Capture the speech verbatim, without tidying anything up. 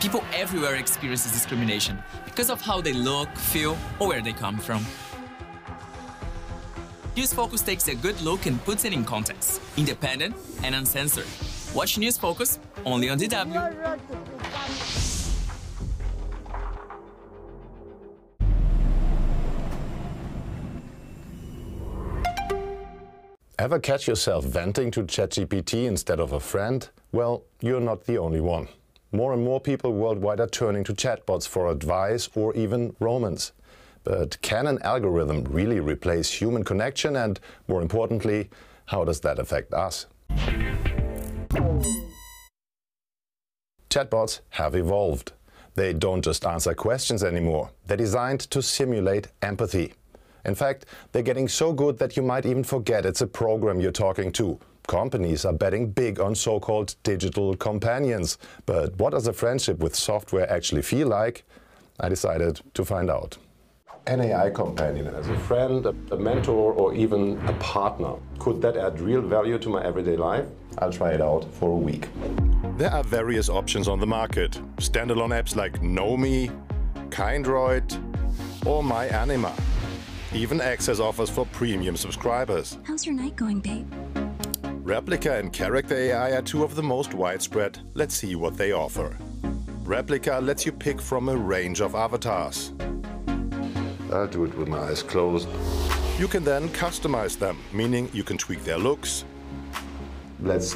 People everywhere experience discrimination because of how they look, feel, or where they come from. News Focus takes a good look and puts it in context, independent and uncensored. Watch News Focus only on D W. Ever catch yourself venting to ChatGPT instead of a friend? Well, you're not the only one. More and more people worldwide are turning to chatbots for advice or even romance. But can an algorithm really replace human connection? And more importantly, how does that affect us? Chatbots have evolved. They don't just answer questions anymore. They're designed to simulate empathy. In fact, they're getting so good that you might even forget it's a program you're talking to. Companies are betting big on so-called digital companions. But what does a friendship with software actually feel like? I decided to find out. An A I companion as a friend, a mentor, or even a partner. Could that add real value to my everyday life? I'll try it out for a week. There are various options on the market. Standalone apps like Nomi, Kindroid, or MyAnima. Even access offers for premium subscribers. How's your night going, babe? Replika and Character A I are two of the most widespread. Let's see what they offer. Replika lets you pick from a range of avatars. I'll do it with my eyes closed. You can then customize them, meaning you can tweak their looks. Let's